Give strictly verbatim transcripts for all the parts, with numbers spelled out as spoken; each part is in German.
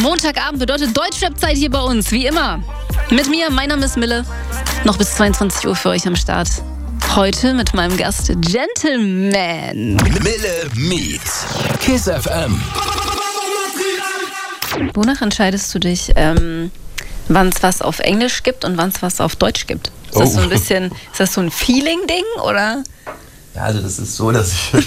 Montagabend bedeutet Deutschrap-Zeit hier bei uns, wie immer. Mit mir, mein Name ist Mille. Noch bis zweiundzwanzig Uhr für euch am Start. Heute mit meinem Gast Gentleman. Mille meets Kiss F M. Wonach entscheidest du dich, ähm, wann es was auf Englisch gibt und wann es was auf Deutsch gibt? Ist das Oh. so ein bisschen, ist das so ein Feeling-Ding, oder? Ja, also das ist so, dass ich...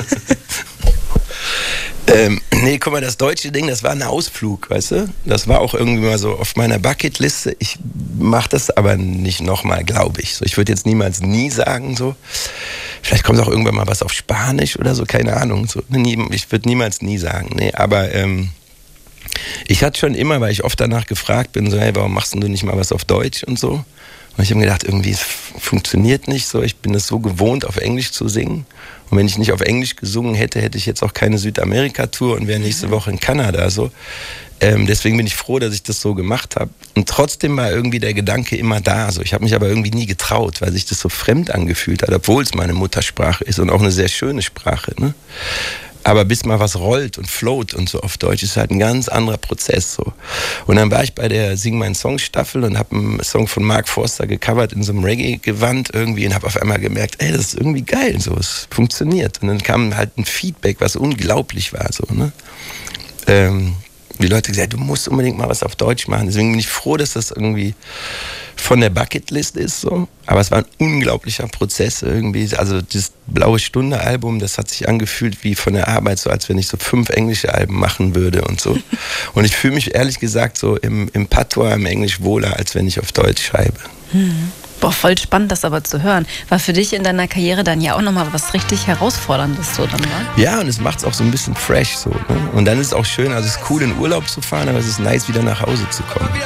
ähm, nee, guck mal, das deutsche Ding, das war ein Ausflug, weißt du? Das war auch irgendwie mal so auf meiner Bucketliste. Ich mach das aber nicht nochmal, glaube ich. So, ich würde jetzt niemals nie sagen, so. Vielleicht kommt auch irgendwann mal was auf Spanisch oder so, keine Ahnung. So. Ich würde niemals nie sagen, nee, aber... Ähm, ich hatte schon immer, weil ich oft danach gefragt bin, so, hey, warum machst du nicht mal was auf Deutsch und so? Und ich habe mir gedacht, irgendwie, es funktioniert nicht so. Ich bin es so gewohnt, auf Englisch zu singen. Und wenn ich nicht auf Englisch gesungen hätte, hätte ich jetzt auch keine Südamerika-Tour und wäre nächste Woche in Kanada. So. Ähm, deswegen bin ich froh, dass ich das so gemacht habe. Und trotzdem war irgendwie der Gedanke immer da. So. Ich habe mich aber irgendwie nie getraut, weil sich das so fremd angefühlt hat, obwohl es meine Muttersprache ist und auch eine sehr schöne Sprache. Ne? Aber bis mal was rollt und float und so auf Deutsch ist halt ein ganz anderer Prozess so. Und dann war ich bei der Sing Mein Song Staffel und habe einen Song von Mark Forster gecovert in so einem Reggae-Gewand irgendwie und habe auf einmal gemerkt, ey, das ist irgendwie geil, so, es funktioniert. Und dann kam halt ein Feedback, was unglaublich war, so, ne? Ähm, die Leute gesagt, du musst unbedingt mal was auf Deutsch machen. Deswegen bin ich froh, dass das irgendwie von der Bucketlist ist, so. Aber es war ein unglaublicher Prozess irgendwie. Also das Blaue Stunde Album, das hat sich angefühlt wie von der Arbeit, so als wenn ich so fünf englische Alben machen würde und so. Und ich fühle mich ehrlich gesagt so im, im Patois, im Englisch wohler, als wenn ich auf Deutsch schreibe. Hm. Boah, voll spannend, das aber zu hören. War für dich in deiner Karriere dann ja auch nochmal was richtig Herausforderndes so dann, war? Ja, und es macht es auch so ein bisschen fresh so. Ne? Und dann ist es auch schön, also es ist cool in Urlaub zu fahren, aber es ist nice, wieder nach Hause zu kommen.